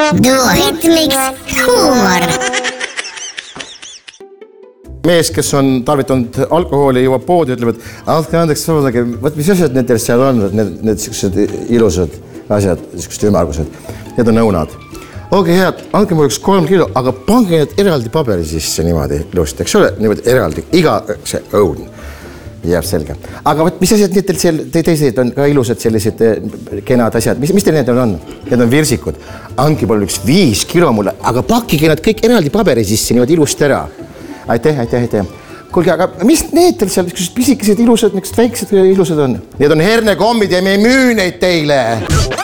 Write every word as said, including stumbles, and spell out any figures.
Duohitmiks huumor. Mees, kes on tarvitanud alkohooli, jõuab poodi, ütleb, et andke andeks soodage, võt mis asjad need seal on, need, need siuksed ilusad asjad, siuksed ümmargused, need on õunad. Olge head, andke mul üks kolm kilo, aga pange need eraldi paberi sisse niimoodi ilusti, eks ole, niimoodi eraldi, iga see õun jääb selge. Aga võt, mis asjad need teil te teised on ka ilusad sellised kenad asjad, mis, mis teil need on? Need on virsikud. Andke mul üks viis kilo mulle, aga pakkige nad kõik eraldi paberi sisse niimoodi ilusti ära. Aitäh, aitäh, aitäh. Kuulge, aga mis need teil seal pisikesed ilusad, miks väiksed ilusad on? Need on hernekommid ja me ei müü neid teile.